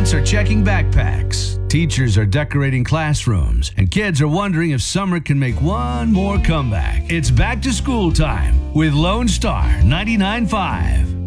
Parents are checking backpacks. Teachers are decorating classrooms. And kids are wondering if summer can make one more comeback. It's back to school time with Lone Star 99.5.